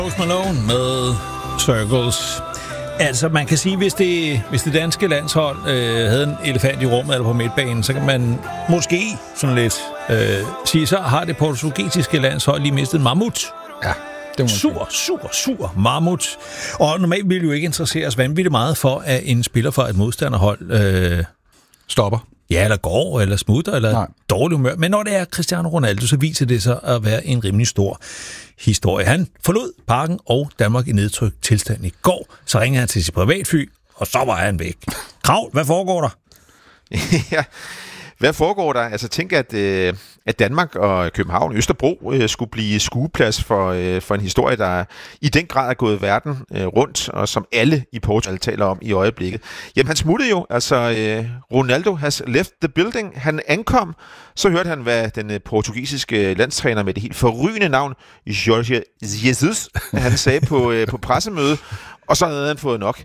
Post Malone med Circles. Altså, man kan sige, hvis det danske landshold havde en elefant i rummet eller på midtbanen, så kan man måske sådan lidt sige, så har det portugisiske landshold lige mistet en mammut. Ja, det må sur mammut. Og normalt ville jo ikke interessere os vanvittigt meget for, at en spiller fra et modstanderhold stopper. Ja, eller går, eller smutter, eller dårlig humør. Men når det er Cristiano Ronaldo, så viser det sig at være en rimelig stor historie. Han forlod parken og Danmark i nedtrykt tilstand i går. Så ringede han til sit privatfly, og så var han væk. Kravl, hvad foregår der? Ja, hvad foregår der? Altså tænk, at Danmark og København, Østerbro, skulle blive skueplads for en historie, der i den grad er gået verden rundt, og som alle i Portugal taler om i øjeblikket. Jamen han smuttede jo, altså Ronaldo has left the building. Han ankom, så hørte han, hvad den portugisiske landstræner med det helt forrygende navn, Jorge Jesus, han sagde på pressemøde, og så havde han fået nok.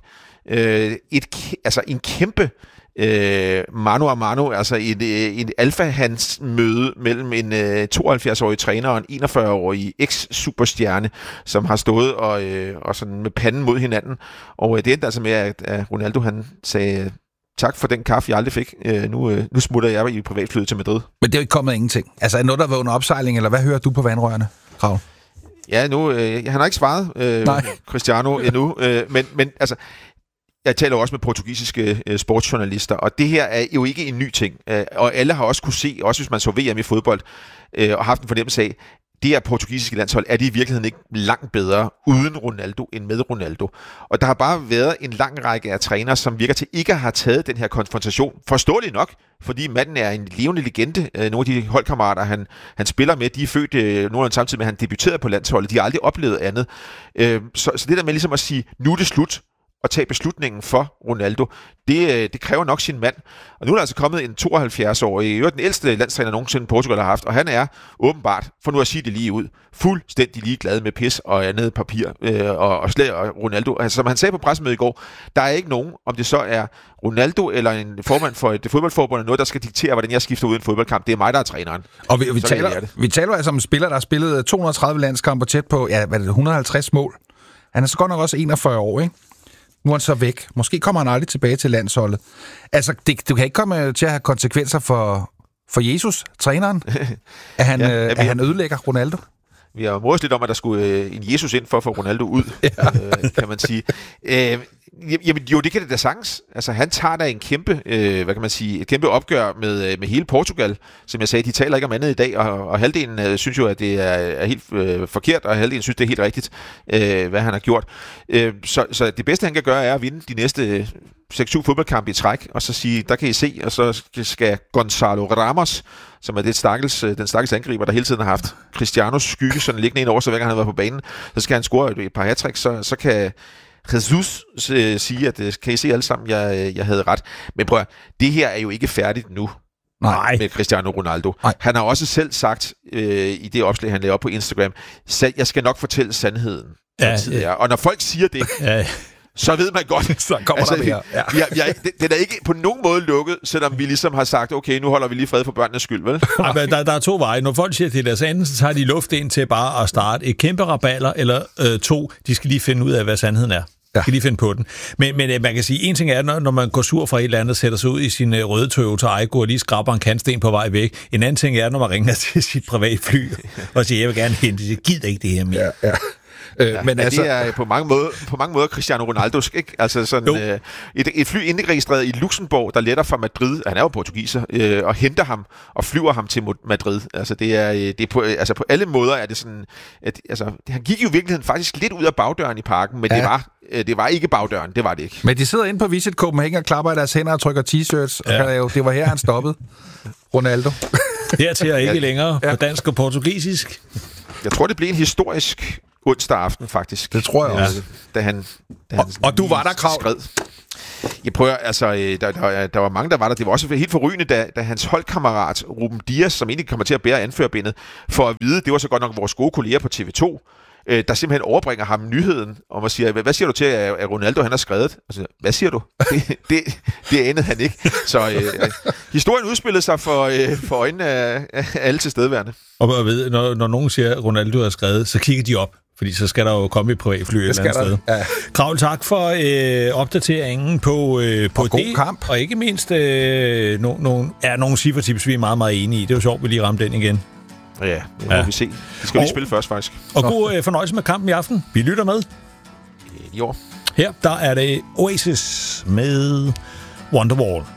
En kæmpe mano a mano, altså en alfa-hans-møde mellem en 72-årig træner og en 41-årig ex-superstjerne, som har stået og sådan med panden mod hinanden. Og det endte altså med, at Ronaldo han sagde, tak for den kaffe, jeg aldrig fik. Nu smutter jeg i privatflyet til Madrid. Men det er jo ikke kommet ingenting. Altså er noget, der var under opsejling, eller hvad hører du på vandrørene, Rav? Ja, han har ikke svaret, Cristiano, endnu. Men altså, jeg taler også med portugisiske sportsjournalister, og det her er jo ikke en ny ting. Og alle har også kunne se, også hvis man så VM i fodbold, og haft en fornemmelse af, det her portugisiske landshold, er det i virkeligheden ikke langt bedre uden Ronaldo end med Ronaldo. Og der har bare været en lang række af trænere, som virker til ikke at have taget den her konfrontation. Forståeligt nok, fordi manden er en levende legende. Nogle af de holdkammerater, han spiller med, de er født nogenlunde samtidig med, at han debuterede på landsholdet. De har aldrig oplevet andet. Så det der med ligesom at sige, nu er det slut, og tage beslutningen for Ronaldo, det kræver nok sin mand. Og nu er der altså kommet en 72-årig, den ældste landstræner nogensinde Portugal har haft, og han er åbenbart, for nu at sige det lige ud, fuldstændig ligeglad med pis og andet papir og Ronaldo. Altså, som han sagde på pressemødet i går, der er ikke nogen, om det så er Ronaldo eller en formand for et fodboldforbund, noget, der skal diktere, hvordan jeg skifter ud i en fodboldkamp. Det er mig, der er træneren. Og vi taler altså om en spiller, der har spillet 230 landskampe tæt på 150 mål. Han er så godt nok også 41 år, ikke? Nu er han så væk. Måske kommer han aldrig tilbage til landsholdet. Altså, du kan ikke komme til at have konsekvenser for Jesus, træneren, at han ødelægger Ronaldo. Vi har mordet lidt om, at der skulle en Jesus ind for at få Ronaldo ud, kan man sige. Jamen, jo, det kan det da sagtens. Altså, han tager da en kæmpe, et kæmpe opgør med hele Portugal. Som jeg sagde, de taler ikke om andet i dag, og halvdelen synes jo, at det er helt forkert, og halvdelen synes, det er helt rigtigt, hvad han har gjort. Så det bedste, han kan gøre, er at vinde de næste 6-7 fodboldkampe i træk, og så sige, der kan I se, og så skal Gonzalo Ramos, som er den stakkels angriber, der hele tiden har haft Cristianos skygge sådan liggende ind over, så hver gang han har været på banen, så skal han score et par hat-tricks, så kan Jesus sige, at kan I se alle sammen, jeg havde ret. Men prøv, det her er jo ikke færdigt nu. Nej. Med Cristiano Ronaldo. Nej. Han har også selv sagt i det opslag, han lavede op på Instagram, jeg skal nok fortælle sandheden. Ja. Og når folk siger det, så ved man godt, så kommer der mere. Ja. Den er ikke på nogen måde lukket, selvom vi ligesom har sagt, okay, nu holder vi lige fred for børnenes skyld, vel? Ej, men der er to veje. Når folk siger til deres anden, så tager de luft ind til bare at starte et kæmpe rabalder, eller to, de skal lige finde ud af, hvad sandheden er. Ja. Skal lige finde på den. Men man kan sige, en ting er, når man går sur fra et eller andet, sætter sig ud i sin røde Toyota Aygo og lige skraber en kantsten på vej væk. En anden ting er, når man ringer til sit privatfly og siger, jeg vil gerne hente det. Jeg gider ikke det her mere. Ja. Men altså, det er på mange måder Cristiano Ronaldo's, ikke? Altså sådan et fly indregistreret i Luxembourg, der letter fra Madrid, han er jo portugiser, og henter ham og flyver ham til Madrid. Altså det er på alle måder er det sådan, at altså han gik jo i virkeligheden faktisk lidt ud af bagdøren i parken, men det var ikke bagdøren, det var det ikke. Men de sidder inde på Visit Copenhagen og klapper i deres hænder og trykker t-shirts, og det var her, han stoppede. Ronaldo. Hertil er ikke længere på dansk og portugisisk. Jeg tror, det blev en historisk onsdag aften, faktisk. Det tror jeg også. Da han og du var der, Krav? Jeg prøver, altså, der var mange, der var der. Det var også helt forrygende, da hans holdkammerat, Ruben Dias, som egentlig kommer til at bære anførbindet, for at vide, det var så godt nok vores gode kolleger på TV2, der simpelthen overbringer ham nyheden, om at sige, hvad siger du til, at Ronaldo han har skrevet? Altså, hvad siger du? Det anede han ikke. Så historien udspillede sig for øjnene af alle tilstedeværende. Og ved, når nogen siger, at Ronaldo har skrevet, så kigger de op. Fordi så skal der jo komme et privatfly et eller andet sted. Ja. Kravl, tak for opdateringen på god kamp. Og ikke mindst nogle cifretips, vi er meget, meget enige i. Det er jo sjovt, vi lige ramte den igen. Ja, det må vi se. De skal lige spille først, faktisk. Og god fornøjelse med kampen i aften. Vi lytter med. I år. Her, der er det Oasis med Wonderwall.